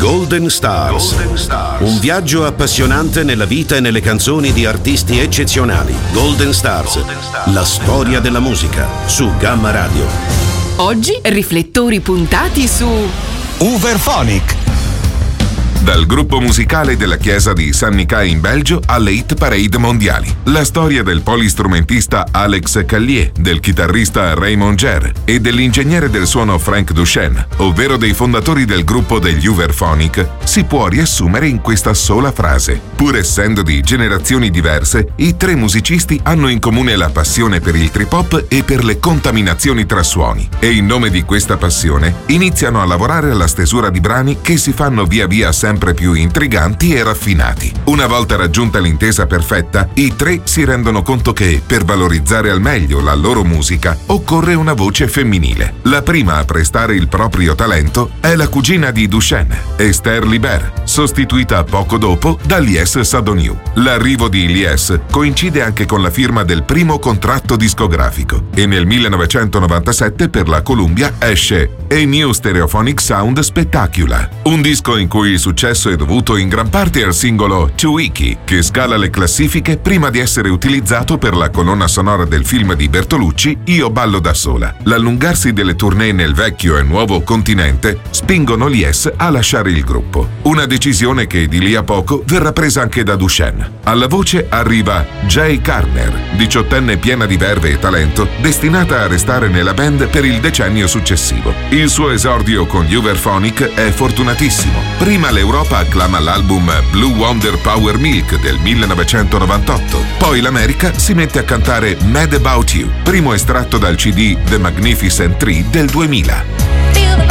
Golden Stars. Un viaggio appassionante nella vita e nelle canzoni di artisti eccezionali. Golden Stars. La storia della musica su Gamma Radio. Oggi riflettori puntati su Uverphonic. Dal gruppo musicale della chiesa di San Nicà in Belgio alle hit parade mondiali. La storia del polistrumentista Alex Callier, del chitarrista Raymond Ger e dell'ingegnere del suono Frank Duchesne, ovvero dei fondatori del gruppo degli Uverphonic, si può riassumere in questa sola frase. Pur essendo di generazioni diverse, i tre musicisti hanno in comune la passione per il trip-hop e per le contaminazioni tra suoni. E in nome di questa passione iniziano a lavorare alla stesura di brani che si fanno via via sempre più intriganti e raffinati. Una volta raggiunta l'intesa perfetta, i tre si rendono conto che, per valorizzare al meglio la loro musica, occorre una voce femminile. La prima a prestare il proprio talento è la cugina di Duchesne, Esther Libert, sostituita poco dopo da Lies Sadoniou. L'arrivo di Lies coincide anche con la firma del primo contratto discografico e nel 1997 per la Columbia esce A New Stereophonic Sound Spectacular, un disco in cui il successo è dovuto in gran parte al singolo Too Icky, che scala le classifiche prima di essere utilizzato per la colonna sonora del film di Bertolucci Io ballo da sola. L'allungarsi delle tournée nel vecchio e nuovo continente spingono Lies a lasciare il gruppo. Una decisione che di lì a poco verrà presa anche da Duchesne. Alla voce arriva Jay Carner, 18enne piena di verve e talento, destinata a restare nella band per il decennio successivo. Il suo esordio con gli Uverphonic è fortunatissimo. Prima l'Europa acclama l'album Blue Wonder Power Milk del 1998. Poi l'America si mette a cantare Mad About You, primo estratto dal CD The Magnificent Tree del 2000.